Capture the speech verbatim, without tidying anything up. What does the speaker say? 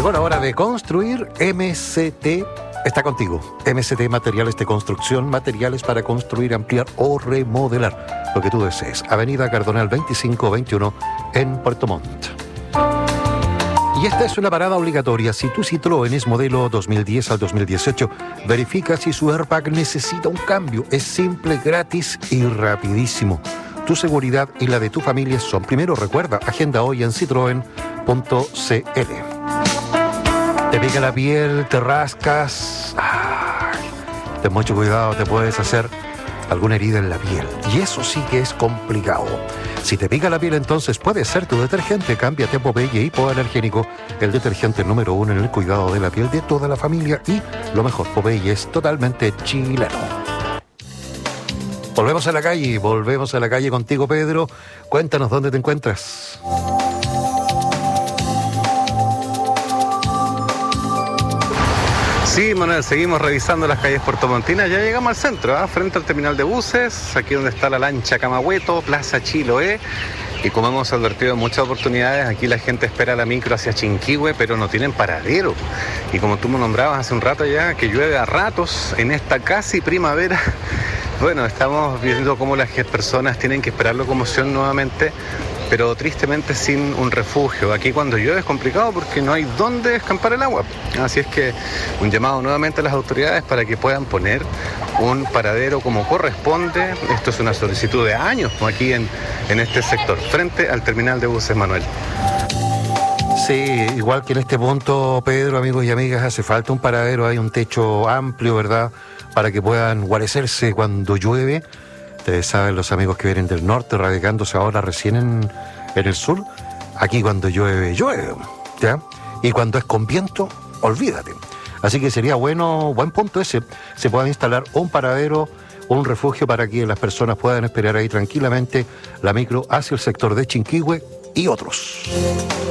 Llegó la hora de construir. M C T está contigo. M C T Materiales de Construcción, materiales para construir, ampliar o remodelar lo que tú desees. Avenida Cardonal veinticinco veintiuno en Puerto Montt. Y esta es una parada obligatoria. Si tu Citroën es modelo dos mil diez al dos mil dieciocho, verifica si su airbag necesita un cambio. Es simple, gratis y rapidísimo. Tu seguridad y la de tu familia son primero. Recuerda, agenda hoy en citroen punto c l. Te pica la piel, te rascas. Ay, ten mucho cuidado, te puedes hacer alguna herida en la piel. Y eso sí que es complicado. Si te pica la piel, entonces puede ser tu detergente. Cámbiate a Popeye Hipoalergénico, el detergente número uno en el cuidado de la piel de toda la familia. Y lo mejor, Popeye es totalmente chileno. Volvemos a la calle, volvemos a la calle contigo, Pedro. Cuéntanos dónde te encuentras. Sí, Manuel, seguimos revisando las calles puertomontinas. Ya llegamos al centro, ¿eh? Frente al terminal de buses, aquí donde está la lancha Camagüeto, Plaza Chiloé. Y como hemos advertido en muchas oportunidades, aquí la gente espera la micro hacia Chinquihue, pero no tienen paradero. Y como tú me nombrabas hace un rato ya, que llueve a ratos en esta casi primavera. Bueno, estamos viendo cómo las personas tienen que esperar locomoción nuevamente, pero tristemente sin un refugio. Aquí cuando llueve es complicado porque no hay dónde escampar el agua. Así es que un llamado nuevamente a las autoridades para que puedan poner un paradero como corresponde. Esto es una solicitud de años aquí en, en este sector, frente al terminal de buses, Manuel. Sí, igual que en este punto, Pedro, amigos y amigas, hace falta un paradero, hay un techo amplio, ¿verdad?, para que puedan guarecerse cuando llueve. Ustedes saben, los amigos que vienen del norte, radicándose ahora recién en, en el sur, aquí cuando llueve, llueve, ¿ya? Y cuando es con viento, olvídate. Así que sería bueno, buen punto ese, se puedan instalar un paradero, un refugio para que las personas puedan esperar ahí tranquilamente la micro hacia el sector de Chinquihue y otros.